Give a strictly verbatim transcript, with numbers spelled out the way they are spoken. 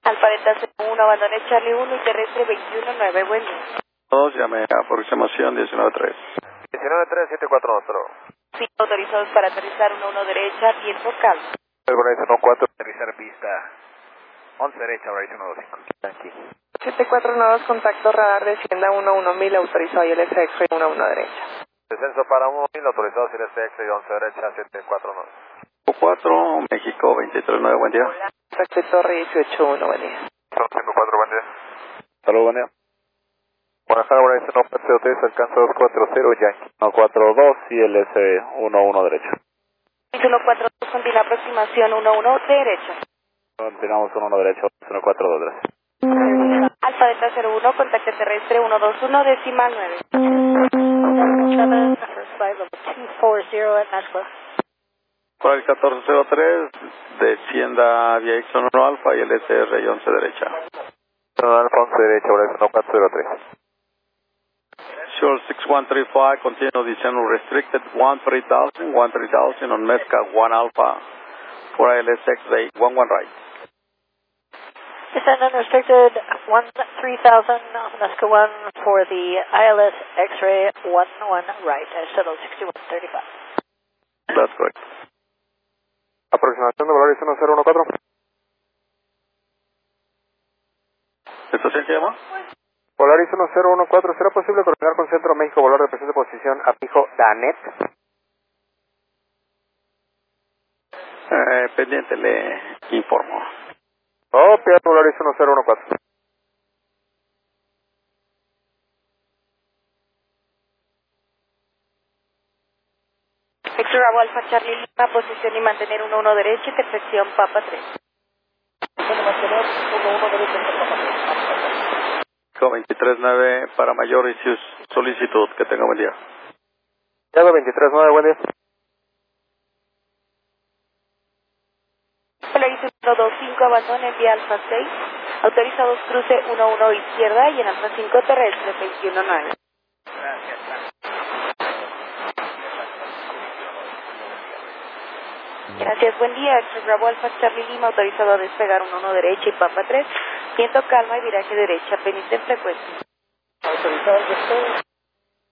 Alfa Delta cero uno, abandone Charlie uno y terrestre veintiuno nueve, buen día. dos, llame a aproximación diecinueve tres. diecinueve tres siete cuatro nueve. Sí, autorizados para aterrizar uno uno derecha, viento calmo. El Verizon uno cuatro, aterrizar pista once derecha, Verizon uno cinco. Aquí. siete cuatro nueve dos, contacto radar, descienda uno uno mil, autorizado y el S X uno uno derecha. Descenso para uno mil, autorizado C S X once derecha, siete cuatro nueve. cuatro, México veintitrés nueve, buen día. Contacto Torre dieciocho uno, buen día. cinco cuatro, buen día. Saludos, buen día. Guadalajara, Verizon uno cuatro tres, alcanza dos cuatro cero, Yankee uno cuatro dos y el S uno uno derecha. uno cuatro dos, continúa aproximación uno uno derecha. Continuamos uno uno derecha, uno cuatro dos, gracias. Alfa Delta cero uno, contacto terrestre uno dos uno, decimal nueve. Por el catorce cero tres, descienda a Vía Exxon uno Alfa y el S R once derecha. Alfa once derecha, Verizon uno cuatro cero tres. Sure six one three five, continue descent restricted one three thousand, one three thousand on Mezca one Alpha for I L S X-Ray one one right. Descend unrestricted one three thousand on Nesca one for the I L S X-ray one one right, shuttle sixty-one thirty-five. That's correct. Aproximación de Volaris uno cero uno cuatro. ¿Estación que llama? Volaris uno cero uno cuatro, ¿será posible coordinar con Centro México volar de presente posición a fijo Danet? Eh, pendiente, le informo. Oh, Pierre, Volaris uno cero uno cuatro. Extra Bravo Alfa Charlie Lima, posición y mantener uno uno derecha, intersección Papa tres. Mantener uno uno derecha, Papa tres. México veintitrés nueve para mayor y su solicitud. Que tenga buen día. Yago veintitrés nueve, buen día. Polaris uno dos cinco, abandone vía Alfa seis, autorizados cruce uno uno izquierda y en Alfa cinco terrestre veintiuno nueve. Gracias, buen día. Extra Bravo Alfa Charlie Lima, autorizado a despegar uno uno derecha y Papa tres, viento calma y viraje derecha, pendiente en frecuencia. Autorizado despegue.